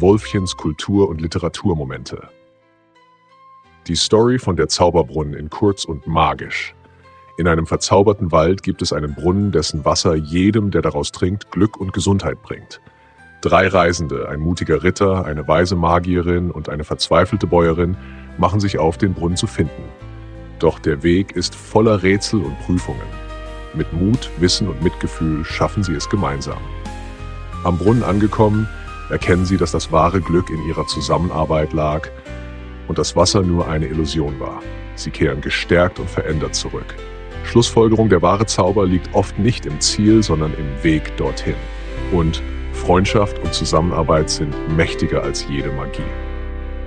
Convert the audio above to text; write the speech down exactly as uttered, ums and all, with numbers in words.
Wolfchens Kultur- und Literaturmomente. Die Story von der Zauberbrunnen in Kurz und Magisch. In einem verzauberten Wald gibt es einen Brunnen, dessen Wasser jedem, der daraus trinkt, Glück und Gesundheit bringt. Drei Reisende, ein mutiger Ritter, eine weise Magierin und eine verzweifelte Bäuerin, machen sich auf, den Brunnen zu finden. Doch der Weg ist voller Rätsel und Prüfungen. Mit Mut, Wissen und Mitgefühl schaffen sie es gemeinsam. Am Brunnen angekommen, erkennen sie, dass das wahre Glück in ihrer Zusammenarbeit lag und das Wasser nur eine Illusion war. Sie kehren gestärkt und verändert zurück. Schlussfolgerung: Der wahre Zauber liegt oft nicht im Ziel, sondern im Weg dorthin. Und Freundschaft und Zusammenarbeit sind mächtiger als jede Magie.